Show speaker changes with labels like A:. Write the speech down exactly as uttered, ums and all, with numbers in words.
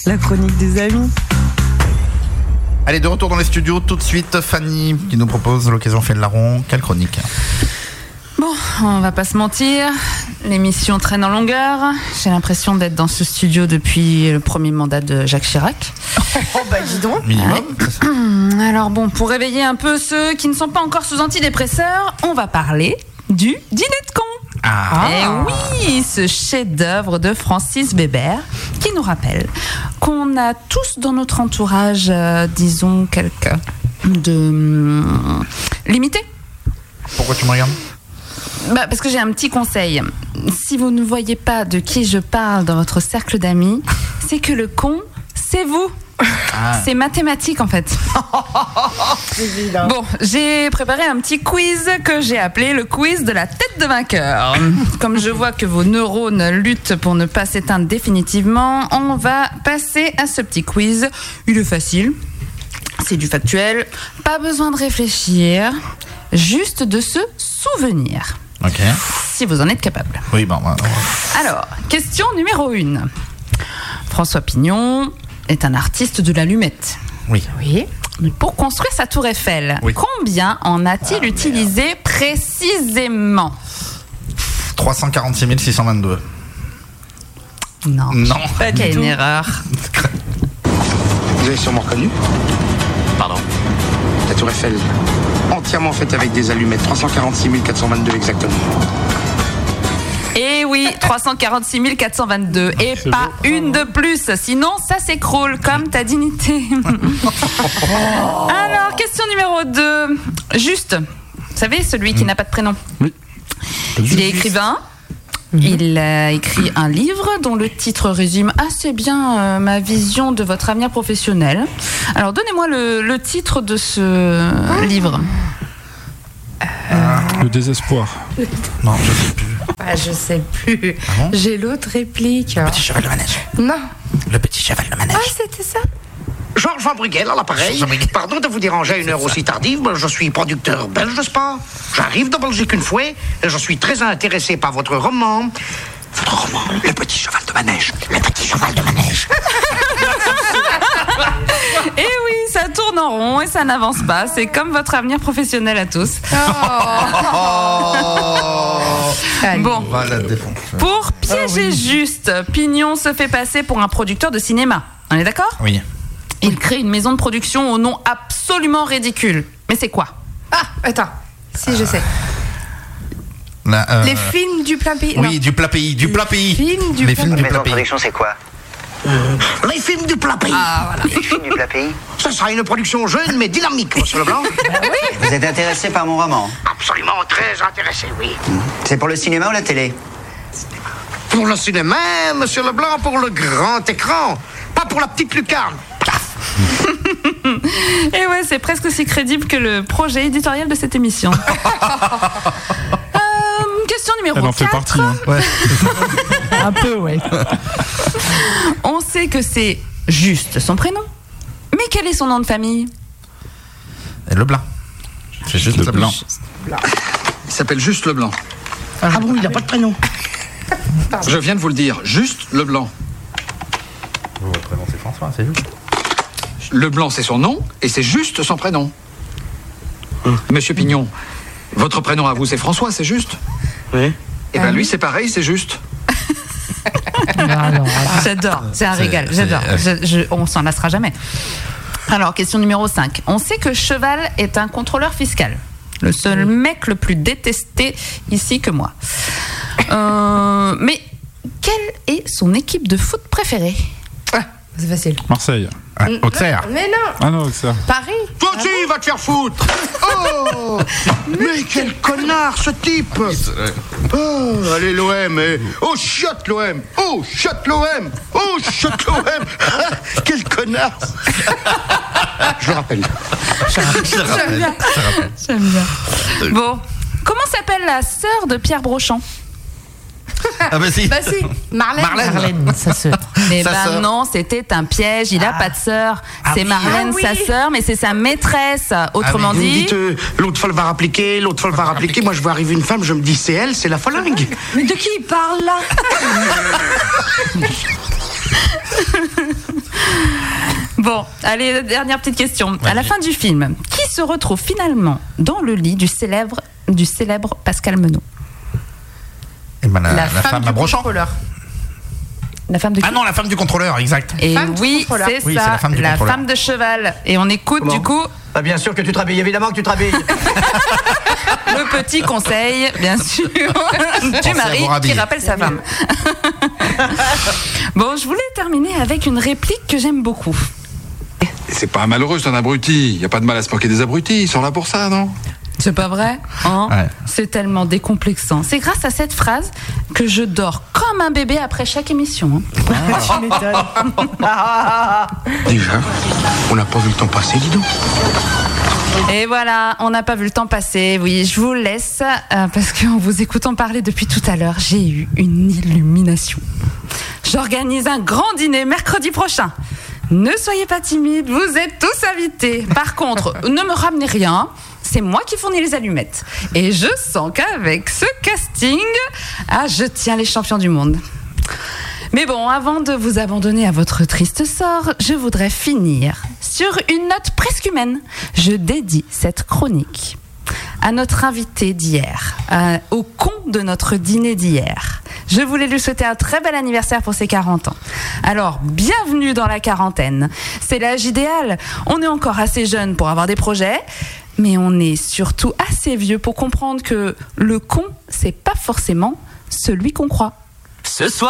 A: La chronique des amis.
B: Allez, de retour dans les studios, tout de suite, Fanny qui nous propose l'occasion fait de larron. Quelle chronique?
C: Bon, on va pas se mentir, l'émission traîne en longueur. J'ai l'impression d'être dans ce studio depuis le premier mandat de Jacques Chirac.
A: Oh bah dis donc.
B: Minimum.
C: Ouais. Alors bon, pour réveiller un peu ceux qui ne sont pas encore sous antidépresseurs, on va parler du dîner de con.
B: Ah.
C: Et oui, ce chef-d'œuvre de Francis Weber qui nous rappelle qu'on a tous dans notre entourage, euh, disons, quelqu'un de hum, limité.
B: Pourquoi tu me regardes?
C: Bah, parce que j'ai un petit conseil. Si vous ne voyez pas de qui je parle dans votre cercle d'amis, c'est que le con, c'est vous. Ah. C'est mathématique en fait. Bon, j'ai préparé un petit quiz que j'ai appelé le quiz de la tête de vainqueur. Comme je vois que vos neurones luttent pour ne pas s'éteindre définitivement, on va passer à ce petit quiz. Il est facile, c'est du factuel, pas besoin de réfléchir, juste de se souvenir.
B: Ok.
C: Si vous en êtes capable.
B: Oui, bon. bon, bon.
C: Alors, question numéro une. François Pignon est un artiste de l'allumette.
B: Oui.
C: Oui. Mais pour construire sa tour Eiffel,
B: oui.
C: Combien en a-t-il ah, utilisé merde. précisément?
B: trois cent quarante-six mille six cent vingt-deux.
C: Non.
B: Non.
C: Pas qu'il y a une erreur.
D: Vous avez sûrement reconnu?
E: Pardon?
D: La tour Eiffel, entièrement faite avec des allumettes. trois cent quarante-six mille quatre cent vingt-deux exactement.
C: Eh oui, trois cent quarante-six mille quatre cent vingt-deux. Et c'est pas beau. Une de plus, sinon ça s'écroule comme ta dignité. Alors, question numéro deux. Juste, vous savez, celui qui n'a pas de prénom.
E: Oui.
C: Il est écrivain. Il a écrit un livre dont le titre résume assez bien euh, ma vision de votre avenir professionnel. Alors, donnez-moi le, le titre de ce ah. livre.
E: Euh... Le désespoir.
B: Non, je sais plus.
A: Ah, je sais plus.
B: Ah bon?
A: J'ai l'autre réplique.
B: Le petit cheval de manège.
A: Non.
B: Le petit cheval de manège.
A: Ah, c'était ça.
D: Georges Van Brugel à l'appareil. Pardon de vous déranger à une heure aussi tardive, mais je suis producteur belge de sport. J'arrive de Belgique une fois et je suis très intéressé par votre roman. Votre roman, Le petit cheval de manège. Le petit cheval de manège.
C: Eh oui, ça tourne en rond et ça n'avance pas. C'est comme votre avenir professionnel à tous.
B: Oh.
C: Bon,
B: on va la défoncer.
C: Pour piéger oh oui. juste, Pignon se fait passer pour un producteur de cinéma. On est d'accord?
B: Oui.
C: Il crée une maison de production au nom absolument ridicule. Mais c'est quoi?
A: Ah, attends. Si, je sais.
B: La, euh...
A: Les films du plat pays.
B: Oui,
A: non.
B: du plat pays, du plat pays.
A: Films du
B: Les
A: plat
B: films du
F: maison
B: plat
F: de
B: pays.
F: production, c'est quoi?
D: Euh, les films du plat pays.
C: Ah, voilà.
F: Les films du plat pays.
D: Ce sera une production jeune mais dynamique, monsieur Leblanc.
A: Bah oui.
F: Vous êtes intéressé par mon roman?
D: Absolument très intéressé, oui.
F: C'est pour le cinéma ou la télé?
D: Pour le cinéma, monsieur Leblanc, pour le grand écran. Pas pour la petite lucarne.
C: Et ouais, c'est presque aussi crédible que le projet éditorial de cette émission. euh, question numéro
E: Elle en
C: quatre.
E: fait partie. Hein. Ouais.
A: Un peu, ouais.
C: On sait que c'est juste son prénom. Mais quel est son nom de famille?
B: Leblanc. C'est juste
E: Le
B: Leblanc.
E: blanc.
G: Il s'appelle Juste Leblanc.
D: Ah bon, il n'a pas de prénom.
G: Je viens de vous le dire, Juste Leblanc.
B: Votre prénom c'est François, c'est juste.
G: Leblanc, c'est son nom, et c'est juste son prénom. Hum. Monsieur Pignon, votre prénom à vous, c'est François, c'est juste?
F: Oui.
G: Et bien lui, c'est pareil, c'est juste.
C: Alors, j'adore, c'est un
B: c'est,
C: régal,
B: c'est,
C: j'adore.
B: euh...
C: Je, je, on s'en lassera jamais. Alors, question numéro cinq. On sait que Cheval est un contrôleur fiscal. Le seul oui. mec le plus détesté ici que moi. Euh, mais quelle est son équipe de foot préférée?
A: Ah, c'est facile.
E: Marseille.
B: Ah, Auxerre.
A: Mais non.
E: Ah non, Auxerre.
A: Paris.
D: Toi aussi, ah bon va te faire foutre. Oh, mais quel connard, ce type. Oh, allez, l'O M. Eh. Oh, chiotte, l'O M. Oh, chiotte, l'O M. Oh, chiotte, l'O M. Quel connard. Je le rappelle.
B: Je le rappelle.
C: J'aime bien. J'aime bien. Bon, comment s'appelle la sœur de Pierre Brochant?
B: Ah bah si.
A: Bah si. Marlène.
B: Marlène.
A: Marlène, sa sœur.
C: Mais
B: sa
C: bah
B: sœur.
C: non, c'était un piège. Il a
A: ah.
C: pas de sœur.
B: Ah
C: c'est
B: oui.
C: Marlène,
A: ah oui.
C: sa sœur, mais c'est sa maîtresse. Autrement
B: Ah,
D: Vous me
C: dit.
D: dites, euh, l'autre folle va rappliquer, l'autre folle va rappliquer. Moi, je vois arriver une femme, je me dis, c'est elle, c'est la folingue.
A: Mais de qui il parle là?
C: Bon, allez, dernière petite question.
B: Ouais,
C: à la
B: oui.
C: fin du film, qui se retrouve finalement dans le lit du célèbre, du célèbre Pascal Menot?
B: Et ben, la,
A: La,
B: la
A: femme,
B: femme
A: du
B: à Brochant.
A: contrôleur.
C: La femme de qui?
B: Ah non, la femme du contrôleur, exact.
C: Et
A: Femme du
C: oui,
A: contrôleur.
C: c'est
B: Oui,
C: ça,
B: c'est la femme du contrôleur.
C: femme de cheval. Et on écoute
F: Comment
C: du coup
F: Ah, bien sûr que tu te rhabilles, évidemment que tu te rhabilles.
C: le petit conseil, bien sûr, du
B: Pensez à
C: mari
B: vous
C: qui
B: rhabiller.
C: rappelle sa femme. Bon, je voulais terminer avec une réplique que j'aime beaucoup.
E: C'est pas un malheureux, c'est un abruti. Y a pas de mal à se moquer des abrutis. Ils sont là pour ça, non?
C: C'est pas vrai, hein?
B: Ouais.
C: C'est tellement décomplexant. C'est grâce à cette phrase que je dors comme un bébé après chaque émission. hein.
A: Tu m'étonnes.
D: Déjà, on n'a pas vu le temps passer, dis donc.
C: Et voilà, on n'a pas vu le temps passer. Oui, je vous laisse euh, parce qu'en vous écoutant parler depuis tout à l'heure, j'ai eu une illumination. J'organise un grand dîner mercredi prochain. Ne soyez pas timides, vous êtes tous invités. Par contre, ne me ramenez rien. C'est moi qui fournis les allumettes. Et je sens qu'avec ce casting, ah, je tiens les champions du monde. Mais bon, avant de vous abandonner à votre triste sort, je voudrais finir sur une note presque humaine. Je dédie cette chronique à notre invité d'hier, à- au con de notre dîner d'hier. Je voulais lui souhaiter un très bel anniversaire pour ses quarante ans. Alors, bienvenue dans la quarantaine. C'est l'âge idéal. On est encore assez jeune pour avoir des projets, mais on est surtout assez vieux pour comprendre que le con, c'est pas forcément celui qu'on croit.
F: Ce soir.